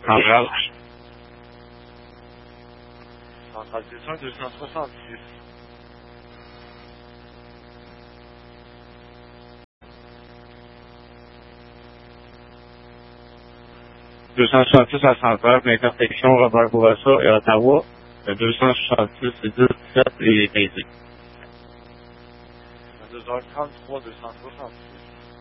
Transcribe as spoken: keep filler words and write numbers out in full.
Centrale. Centrale Tesson, deux cent soixante-six. deux cent soixante-six à Centrale, l'intersection Robert Bourassa et Ottawa. Le deux cent soixante-six, c'est dix-sept et P C. À deux heures trente-trois, deux cent soixante-six.